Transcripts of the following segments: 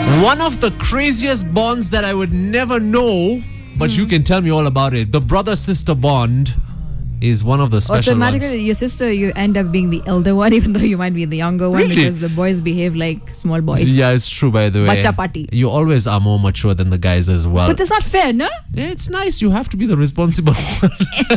One of the craziest bonds that I would never know, but you can tell me all about it. The brother-sister bond is one of the special Automatically, ones. your sister, you end up being the elder one, even though you might be the younger one, Really? because the boys behave like small boys. Yeah, it's true, by the way. Bacha party. You always are more mature than the guys as well. But that's not fair, no? It's nice. You have to be the responsible one.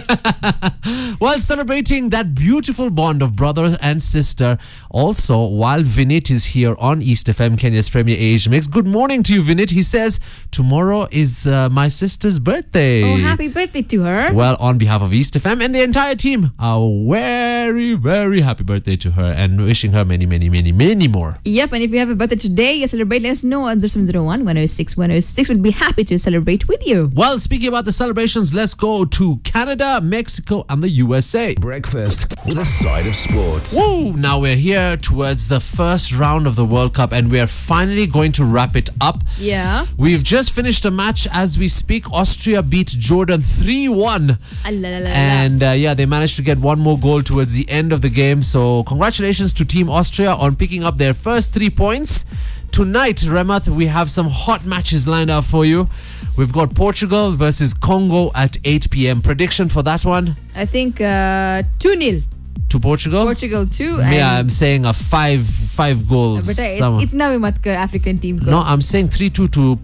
While celebrating that beautiful bond of brother and sister, also, while Vinit is here on East FM, Kenya's premier age mix. Good morning to you, Vinit. He says, tomorrow is my sister's birthday. Oh, happy birthday to her. Well, on behalf of East FM and the entire team, a very, very happy birthday to her and wishing her many, many, many, many more. Yep, and if you have a birthday today, you celebrate, let us know on 0701 106 106. We'll be happy to celebrate with you. Well, speaking about the celebrations, let's go to Canada, Mexico, and the USA. Breakfast with a side of sports. Woo! Now we're here towards the first round of the World Cup, and we are finally going to wrap it up. Yeah. We've just finished a match as we speak. Austria beat Jordan 3-1. And yeah, they managed to get one more goal towards the end of the game. So congratulations to Team Austria on picking up their first 3 points. Tonight, Remath, we have some hot matches lined up for you. We've got Portugal versus Congo at 8 p.m. Prediction for that one? I think 2-0. To Portugal? Portugal 2. Yeah, I'm saying a five goals. But Some- itna bhi mat kar African team ko. No, I'm saying 3-2 to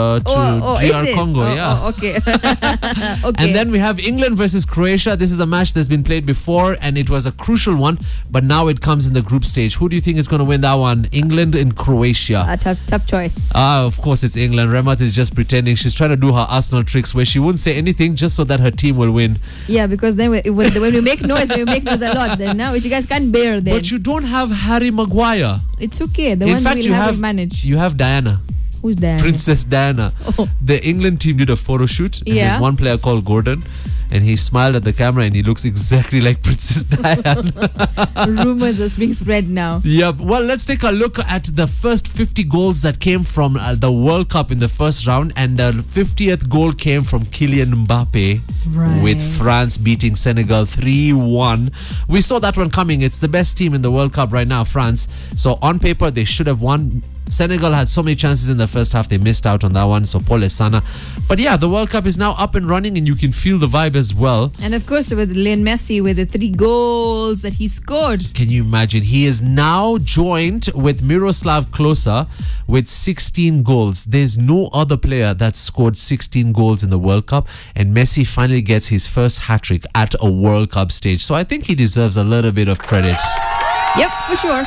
is GR it? Congo. Yeah. Okay. Okay. And then we have England versus Croatia. This is a match that's been played before, and it was a crucial one. But now it comes in the group stage. Who do you think is going to win that one? England and Croatia. A tough choice. Of course it's England. Remath is just pretending. She's trying to do her Arsenal tricks where she won't say anything just so that her team will win. Yeah, because then when we make noise, we make noise a lot. Then now, which you guys can't bear. Then But you don't have Harry Maguire. it's okay. The In one fact, we'll you have have will manage. you have Diana. Who's there? Princess Diana. Oh. The England team did a photo shoot. And Yeah. there's one player called Gordon, and he smiled at the camera and he looks exactly like Princess Diana. Rumors are being spread now. Yep. Well, let's take a look at the first 50 goals that came from the World Cup in the first round, and the 50th goal came from Kylian Mbappe with France beating Senegal 3-1. We saw that one coming. It's the best team in the World Cup right now, France. So on paper, they should have won. Senegal had so many chances in the first half, they missed out on that one. So Paul Sana. But yeah, the World Cup is now up and running, and you can feel the vibe as well. And of course, with Lionel Messi with the 3 goals that he scored. Can you imagine? He is now joined with Miroslav Klose with 16 goals. There's no other player that's scored 16 goals in the World Cup, and Messi finally gets his first hat-trick at a World Cup stage. So I think he deserves a little bit of credit. Yep, for sure.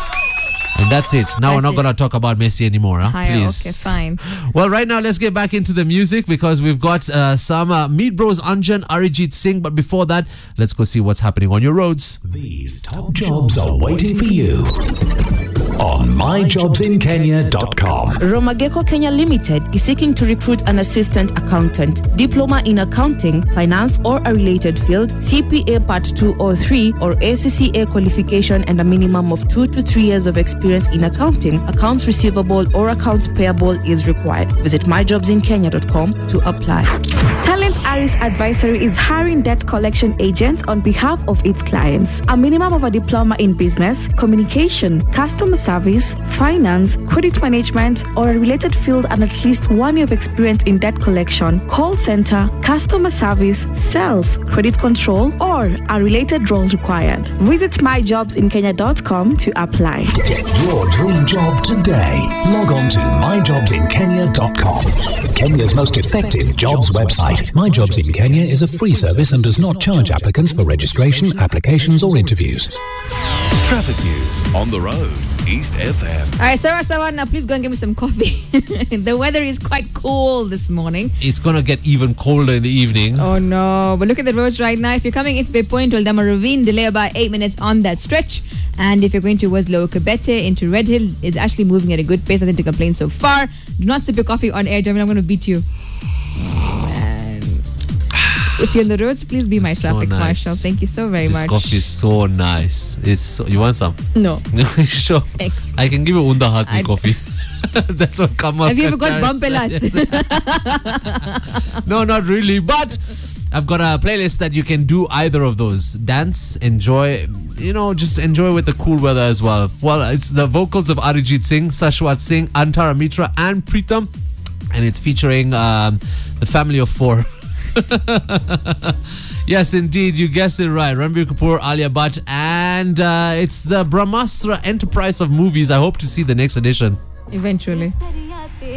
And that's it. Now we're not That's it. going to talk about Messi anymore, huh? Higher, Please. okay, fine. Well, right now, let's get back into the music because we've got some Meet Bros Anjan, Arijit Singh. But before that, let's go see what's happening on your roads. These top jobs are waiting for you on myjobsinkenya.com. Romageko Kenya Limited is seeking to recruit an assistant accountant, diploma in accounting, finance, or a related field, CPA Part 2 or 3, or ACCA qualification and a minimum of 2 to 3 years of experience in accounting, accounts receivable, or accounts payable is required. Visit myjobsinkenya.com to apply. Talent Aris Advisory is hiring debt collection agents on behalf of its clients. A minimum of a diploma in business, communication, customer service, finance, credit management, or a related field, and at least 1 year of experience in debt collection, call center, customer service, sales, credit control, or a related role required. Visit myjobsinkenya.com to apply. Get your dream job today. Log on to myjobsinkenya.com. Kenya's most effective jobs website. My Jobs in Kenya is a free service and does not charge applicants for registration, applications, or interviews. Traffic news on the road. East FM. All right, Sarah, now please go and give me some coffee. The weather is quite cold this morning. It's going to get even colder in the evening. Oh no, but look at the roads right now. If you're coming into Bay Point to Aldama Ravine, delay about 8 minutes on that stretch. And if you're going towards Lower Kabete into Red Hill, it's actually moving at a good pace. Nothing to complain so far. Do not sip your coffee on air, Jeremy. I'm going to beat you. Man. If you're on the roads, please be my It's so traffic nice. marshal. Thank you so very This much. coffee is so nice. It's so, you want some? No. Sure. Thanks. I can give you Unda Hakmi coffee. That's what Kamal Have you ever got Kachar bumpelats? said. No, not really. But I've got a playlist that you can do either of those. Dance, enjoy, just enjoy with the cool weather as well. Well, it's the vocals of Arijit Singh, Shashwat Singh, Antara Mitra, and Pritam. And it's featuring the family of 4. Yes, indeed, you guessed it right. Ranbir Kapoor, Alia Bhatt, and it's the Brahmastra Enterprise of movies. I hope to see the next edition. Eventually.